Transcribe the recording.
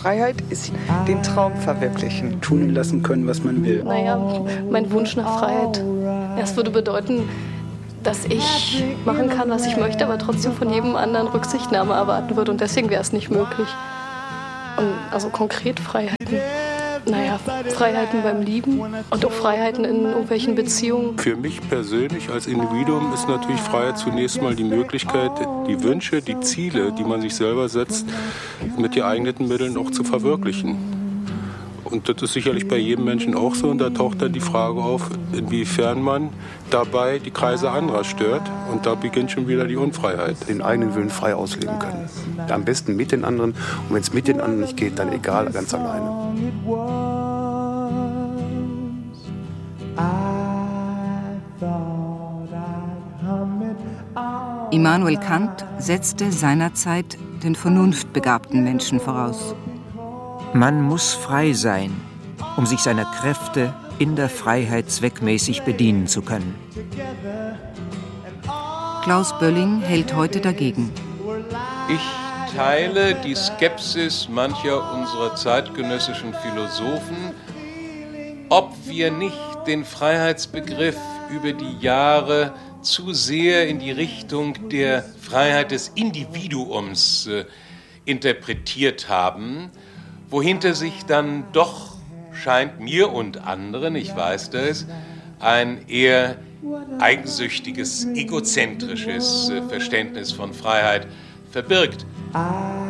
Freiheit ist den Traum verwirklichen. Tun und lassen können, was man will. Naja, mein Wunsch nach Freiheit. Das würde bedeuten, dass ich machen kann, was ich möchte, aber trotzdem von jedem anderen Rücksichtnahme erwarten würde. Und deswegen wäre es nicht möglich. Und also konkret Freiheiten. Naja, Freiheiten beim Lieben und auch Freiheiten in irgendwelchen Beziehungen. Für mich persönlich als Individuum ist natürlich Freiheit zunächst mal die Möglichkeit, die Wünsche, die Ziele, die man sich selber setzt, mit geeigneten Mitteln auch zu verwirklichen. Und das ist sicherlich bei jedem Menschen auch so. Und da taucht dann die Frage auf, inwiefern man dabei die Kreise anderer stört. Und da beginnt schon wieder die Unfreiheit. Den eigenen Willen frei ausleben können. Am besten mit den anderen. Und wenn es mit den anderen nicht geht, dann egal, ganz alleine. Immanuel Kant setzte seinerzeit den vernunftbegabten Menschen voraus. Man muss frei sein, um sich seiner Kräfte in der Freiheit zweckmäßig bedienen zu können. Klaus Bölling hält heute dagegen. Ich teile die Skepsis mancher unserer zeitgenössischen Philosophen, ob wir nicht den Freiheitsbegriff über die Jahre zu sehr in die Richtung der Freiheit des Individuums interpretiert haben, wohinter sich dann doch, scheint mir und anderen, ich weiß das, ein eher eigensüchtiges, egozentrisches Verständnis von Freiheit verbirgt.